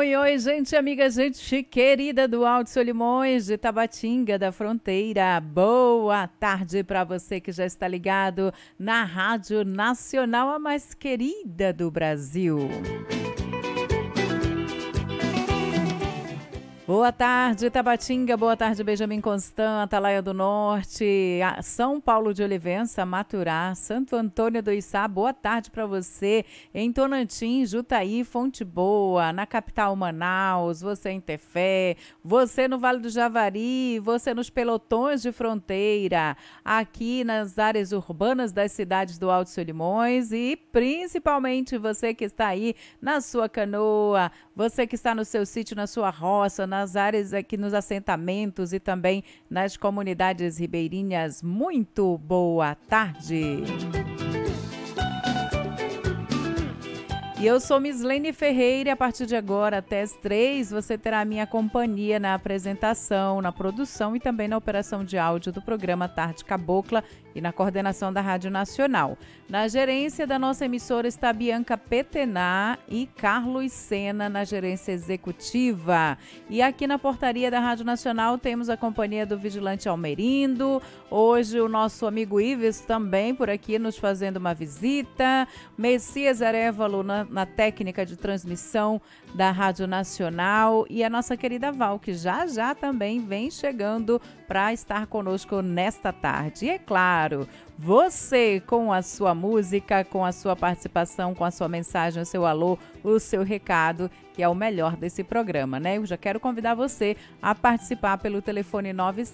Oi, oi, gente, amiga, gente querida do Alto Solimões, de Tabatinga da Fronteira. Boa tarde para você que já está ligado na Rádio Nacional, a mais querida do Brasil. Boa tarde, Tabatinga. Boa tarde, Benjamin Constant, Atalaia do Norte, São Paulo de Olivença, Maturá, Santo Antônio do Içá. Boa tarde para você em Tonantim, Jutaí, Fonte Boa, na capital Manaus, você em Tefé, você no Vale do Javari, você nos pelotões de fronteira, aqui nas áreas urbanas das cidades do Alto Solimões e principalmente você que está aí na sua canoa, você que está no seu sítio, na sua roça, nas áreas aqui, nos assentamentos e também nas comunidades ribeirinhas. Muito boa tarde! E eu sou Mislene Ferreira e a partir de agora até as 3 você terá a minha companhia na apresentação, na produção e também na operação de áudio do programa Tarde Cabocla e na coordenação da Rádio Nacional. Na gerência da nossa emissora está Bianca Petená e Carlos Sena na gerência executiva. E aqui na portaria da Rádio Nacional temos a companhia do Vigilante Almerindo. Hoje o nosso amigo Ives também por aqui nos fazendo uma visita. Messias Arévalo na técnica de transmissão da Rádio Nacional e a nossa querida Val, que já também vem chegando para estar conosco nesta tarde. E é claro, você com a sua música, com a sua participação, com a sua mensagem, o seu alô, o seu recado, que é o melhor desse programa, né? Eu já quero convidar você a participar pelo telefone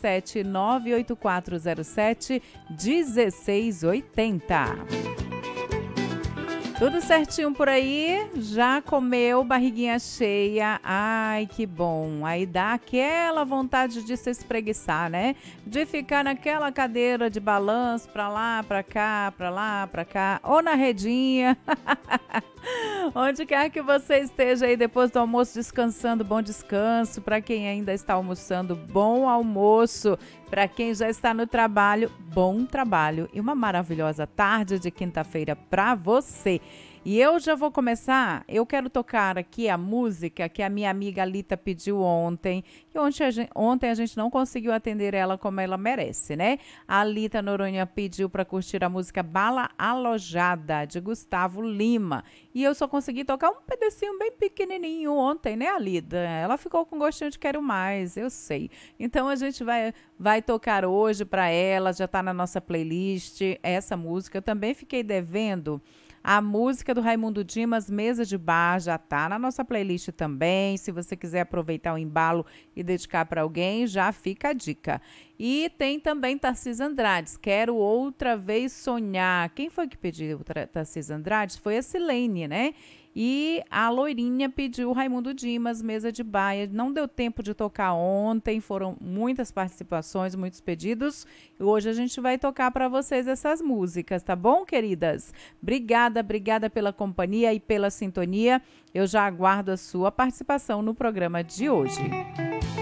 97-98407-1680. Tudo certinho por aí? Já comeu, barriguinha cheia? Ai, que bom! Aí dá aquela vontade de se espreguiçar, né? De ficar naquela cadeira de balanço pra lá, pra cá, pra lá, pra cá, ou na redinha. Onde quer que você esteja aí depois do almoço descansando, bom descanso. Para quem ainda está almoçando, bom almoço. Para quem já está no trabalho, bom trabalho. E uma maravilhosa tarde de quinta-feira para você. E eu já vou começar, eu quero tocar aqui a música que a minha amiga Alita pediu ontem. E ontem a gente não conseguiu atender ela como ela merece, né? A Alita Noronha pediu para curtir a música Bala Alojada, de Gustavo Lima. E eu só consegui tocar um pedacinho bem pequenininho ontem, né, Alita? Ela ficou com gostinho de quero mais, eu sei. Então a gente vai tocar hoje para ela, já está na nossa playlist essa música. Eu também fiquei devendo a música do Raimundo Dimas, Mesa de Bar, já tá na nossa playlist também. Se você quiser aproveitar o embalo e dedicar para alguém, já fica a dica. E tem também Tarcísio Andrades, Quero Outra Vez Sonhar. Quem foi que pediu Tarcísio Andrades? Foi a Silene, né? E a Loirinha pediu Raimundo Dimas, Mesa de Baia. Não deu tempo de tocar ontem, foram muitas participações, muitos pedidos. E hoje a gente vai tocar para vocês essas músicas, tá bom, queridas? Obrigada pela companhia e pela sintonia. Eu já aguardo a sua participação no programa de hoje.